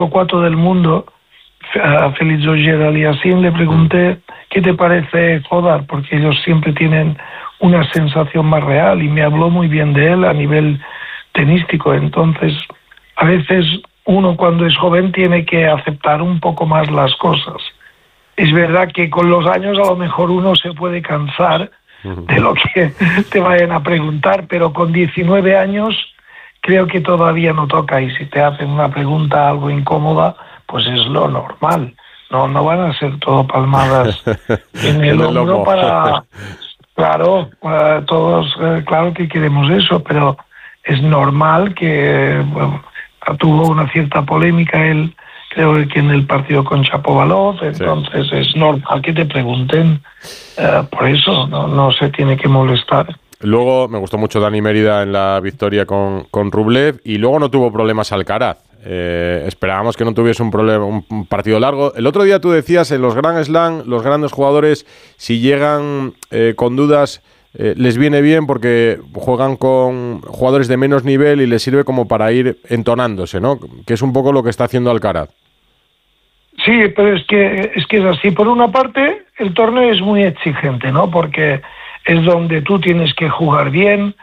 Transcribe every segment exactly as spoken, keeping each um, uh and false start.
cuatro del mundo, a Félix Auger-Aliassime, le pregunté qué te parece Jodar, porque ellos siempre tienen una sensación más real, y me habló muy bien de él a nivel tenístico. Entonces, a veces uno cuando es joven tiene que aceptar un poco más las cosas. Es verdad que con los años a lo mejor uno se puede cansar de lo que te vayan a preguntar, pero con diecinueve años creo que todavía no toca, y si te hacen una pregunta algo incómoda, pues es lo normal. No, no van a ser todo palmadas en el hombro para... Claro, uh, todos, uh, claro que queremos eso, pero es normal que bueno, tuvo una cierta polémica él, creo que en el partido con Shapovalov, entonces sí. Es normal que te pregunten uh, por eso, no, no se tiene que molestar. Luego me gustó mucho Dani Mérida en la victoria con, con Rublev, y luego no tuvo problemas Alcaraz. Eh, esperábamos que no tuviese un problema, un partido largo. El otro día tú decías, en los Grand Slam, los grandes jugadores, si llegan eh, con dudas, eh, les viene bien porque juegan con jugadores de menos nivel y les sirve como para ir entonándose, ¿no? Que es un poco lo que está haciendo Alcaraz. Sí, pero es que es que es así. Por una parte, el torneo es muy exigente, ¿no? Porque es donde tú tienes que jugar bien,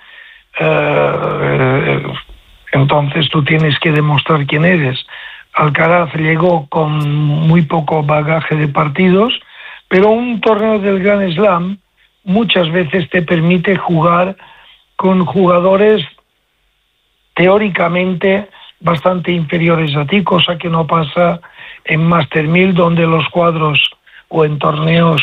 eh, entonces tú tienes que demostrar quién eres. Alcaraz llegó con muy poco bagaje de partidos, pero un torneo del Grand Slam muchas veces te permite jugar con jugadores teóricamente bastante inferiores a ti, cosa que no pasa en Master mil, donde los cuadros, o en torneos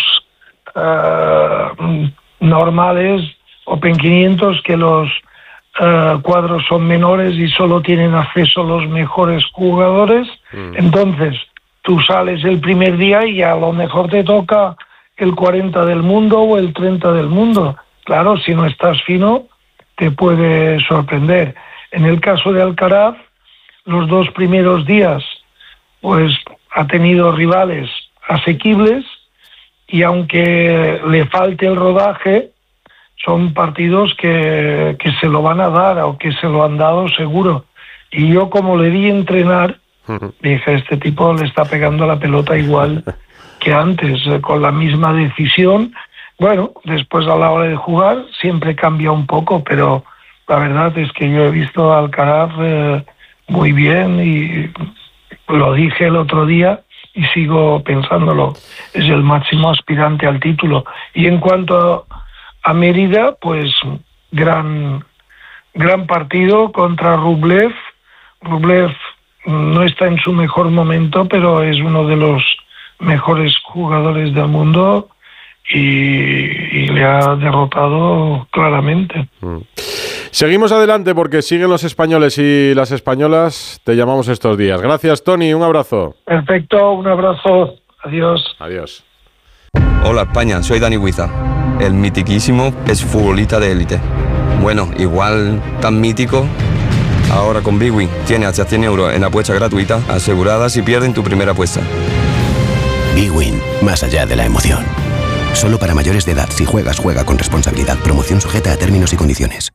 uh, normales, Open quinientos, que los uh, cuadros son menores y solo tienen acceso los mejores jugadores. Mm. Entonces, tú sales el primer día y a lo mejor te toca el cuarenta del mundo o el treinta del mundo. Claro, si no estás fino, te puede sorprender. En el caso de Alcaraz, los dos primeros días, pues ha tenido rivales asequibles, y aunque le falte el rodaje, son partidos que, que se lo van a dar, o que se lo han dado seguro. Y yo, como le vi entrenar, dije, este tipo le está pegando la pelota igual que antes, con la misma decisión. Bueno, después a la hora de jugar siempre cambia un poco, pero la verdad es que yo he visto a Alcaraz eh, muy bien, y lo dije el otro día y sigo pensándolo, es el máximo aspirante al título. Y en cuanto a, a Mérida, pues gran, gran partido contra Rublev. Rublev no está en su mejor momento, pero es uno de los mejores jugadores del mundo, y, y le ha derrotado claramente. Mm. Seguimos adelante porque siguen los españoles y las españolas. Te llamamos estos días. Gracias, Tony. Un abrazo. Perfecto. Un abrazo. Adiós. Adiós. Hola, España. Soy Dani Huiza. El mitiquísimo exfutbolista de élite. Bueno, igual tan mítico. Ahora con Bwin tiene hasta cien euros en apuesta gratuita asegurada si pierden tu primera apuesta. Bwin. Más allá de la emoción. Solo para mayores de edad. Si juegas, juega con responsabilidad. Promoción sujeta a términos y condiciones.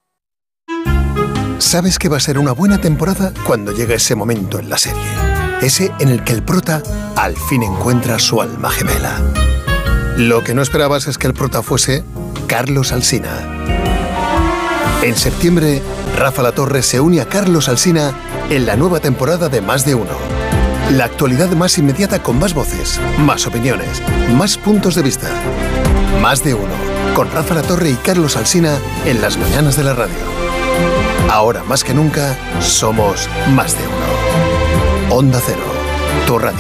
Sabes que va a ser una buena temporada cuando llega ese momento en la serie. Ese en el que el prota al fin encuentra su alma gemela. Lo que no esperabas es que el prota fuese Carlos Alsina. En septiembre, Rafa Latorre se une a Carlos Alsina en la nueva temporada de Más de Uno. La actualidad más inmediata, con más voces, más opiniones, más puntos de vista. Más de Uno, con Rafa Latorre y Carlos Alsina en las mañanas de la radio. Ahora más que nunca, somos Más de Uno. Onda Cero, tu radio.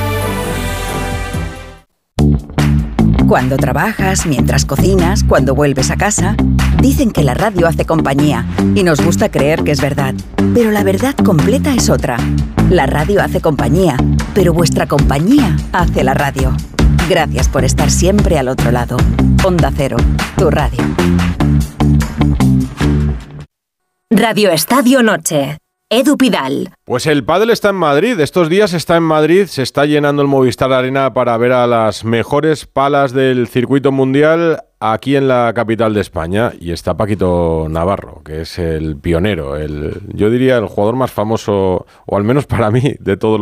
Cuando trabajas, mientras cocinas, cuando vuelves a casa, dicen que la radio hace compañía, y nos gusta creer que es verdad. Pero la verdad completa es otra. La radio hace compañía, pero vuestra compañía hace la radio. Gracias por estar siempre al otro lado. Onda Cero, tu radio. Radio Estadio Noche. Edu Pidal. Pues el pádel está en Madrid. Estos días está en Madrid. Se está llenando el Movistar Arena para ver a las mejores palas del circuito mundial aquí en la capital de España. Y está Paquito Navarro, que es el pionero, el, yo diría el jugador más famoso, o al menos para mí, de todos los